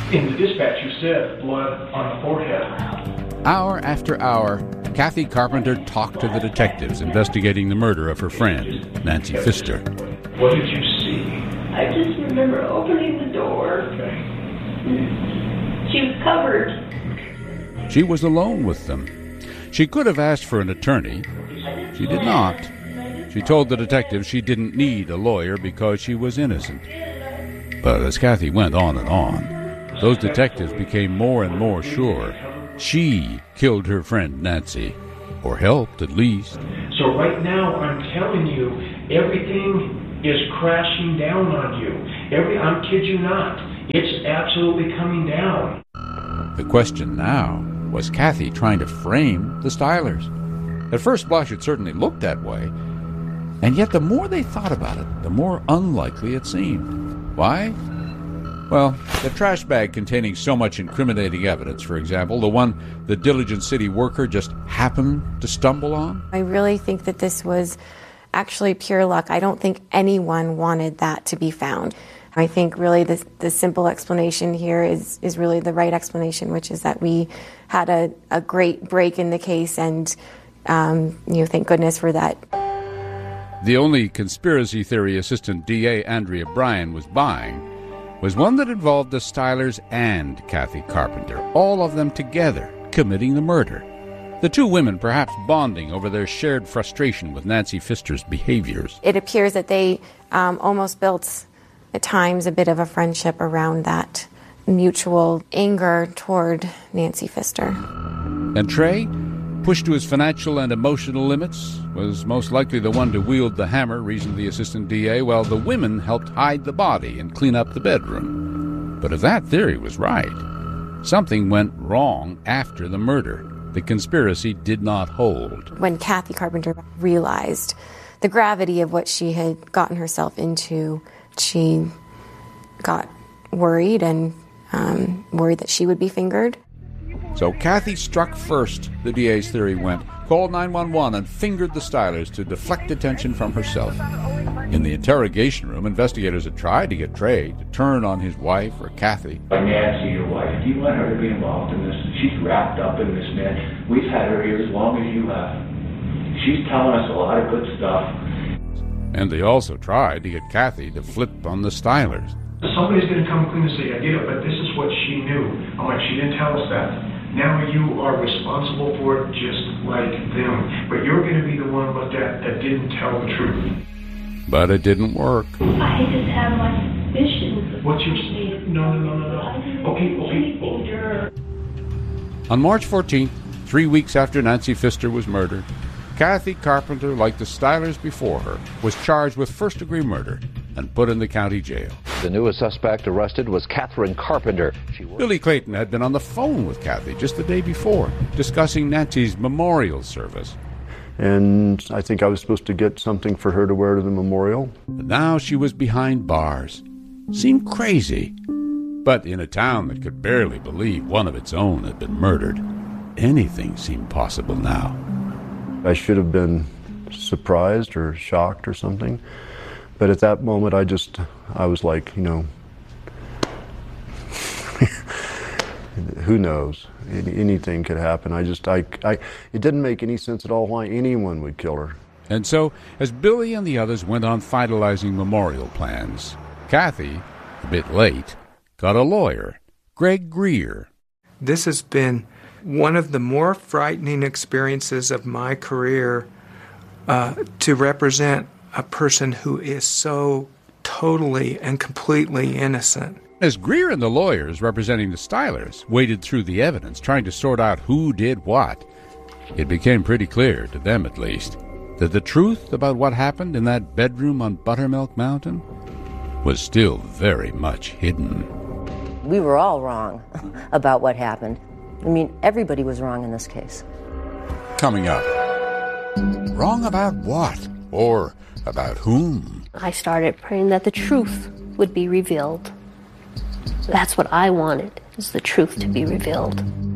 In the dispatch, you said blood on the forehead. Hour after hour, Kathy Carpenter talked to the detectives investigating the murder of her friend, Nancy Pfister. What did you see? I just remember opening the door. Okay. She was covered. She was alone with them. She could have asked for an attorney. She did not. She told the detectives she didn't need a lawyer because she was innocent. But as Kathy went on and on, those detectives became more and more sure she killed her friend Nancy, or helped at least. So right now, I'm telling you, everything is crashing down on you. I'm kid you not. It's absolutely coming down. The question now, was Kathy trying to frame the Stylers? At first blush, it certainly looked that way. And yet the more they thought about it, the more unlikely it seemed. Why? Well, the trash bag containing so much incriminating evidence, for example, the one the Diligent City worker just happened to stumble on? I really think that this was actually pure luck. I don't think anyone wanted that to be found. I think really the simple explanation here is really the right explanation, which is that we had a great break in the case, and thank goodness for that. The only conspiracy theory assistant DA Andrea Bryan was buying was one that involved the Stylers and Kathy Carpenter, all of them together committing the murder. The two women perhaps bonding over their shared frustration with Nancy Pfister's behaviors. It appears that they almost built, at times, a bit of a friendship around that mutual anger toward Nancy Pfister. And Trey, pushed to his financial and emotional limits, was most likely the one to wield the hammer, reasoned the assistant DA, while the women helped hide the body and clean up the bedroom. But if that theory was right, something went wrong after the murder. The conspiracy did not hold. When Kathy Carpenter realized the gravity of what she had gotten herself into, she got worried and worried that she would be fingered. So Kathy struck first, the DA's theory went, called 911 and fingered the Stylers to deflect attention from herself. In the interrogation room, investigators had tried to get Trey to turn on his wife or Kathy. Nancy, your wife, do you want her to be involved in this? She's wrapped up in this, man. We've had her here as long as you have. She's telling us a lot of good stuff. And they also tried to get Kathy to flip on the Stylers. Somebody's going to come clean and say, I get it, but this is what she knew. I'm like, she didn't tell us that. Now you are responsible for it just like them. But you're going to be the one looked at that didn't tell the truth. But it didn't work. I just have my suspicions. What's your... No. Okay. On March 14th, 3 weeks after Nancy Pfister was murdered, Kathy Carpenter, like the Stylers before her, was charged with first-degree murder and put in the county jail. The newest suspect arrested was Catherine Carpenter. Billy Clayton had been on the phone with Kathy just the day before, discussing Nancy's memorial service. And I think I was supposed to get something for her to wear to the memorial. But now she was behind bars. Seemed crazy. But in a town that could barely believe one of its own had been murdered, anything seemed possible now. I should have been surprised or shocked or something. But at that moment, I was like, who knows? Anything could happen. It didn't make any sense at all why anyone would kill her. And so, as Billy and the others went on finalizing memorial plans, Kathy, a bit late, got a lawyer, Greg Greer. This has been one of the more frightening experiences of my career to represent a person who is so totally and completely innocent. As Greer and the lawyers representing the Stylers waded through the evidence, trying to sort out who did what, it became pretty clear, to them at least, that the truth about what happened in that bedroom on Buttermilk Mountain was still very much hidden. We were all wrong about what happened. I mean, everybody was wrong in this case. Coming up, wrong about what? Or about whom? I started praying that the truth would be revealed. That's what I wanted, is the truth to be revealed.